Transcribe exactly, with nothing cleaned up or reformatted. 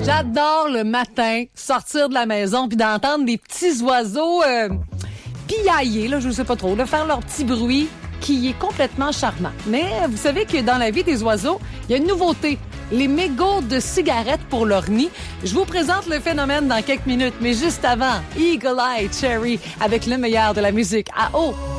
J'adore le matin sortir de la maison puis d'entendre des petits oiseaux euh, piailler, là, je sais pas trop, de faire leur petit bruit qui est complètement charmant. Mais vous savez que dans la vie des oiseaux, il y a une nouveauté. Les mégots de cigarettes pour leur nid. Je vous présente le phénomène dans quelques minutes, mais juste avant, Eagle Eye Cherry avec le meilleur de la musique à eau.